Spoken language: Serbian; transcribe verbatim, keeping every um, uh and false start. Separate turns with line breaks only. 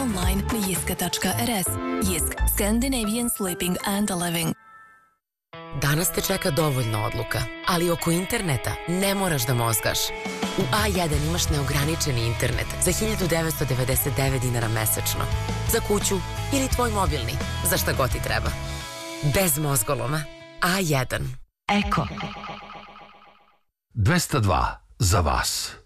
online na jiska tačka er es. Jisk, Scandinavian Sleeping and Living.
Danas te čeka dovoljno odluka, ali oko interneta ne moraš da mozgaš. U A jedan imaš neograničeni internet za hiljadu devetsto devedeset devet dinara mesečno. Za kuću ili tvoj mobilni, za šta god ti treba. Bez mozgoloma. A jedan. Eko.
dvesta dva za vas.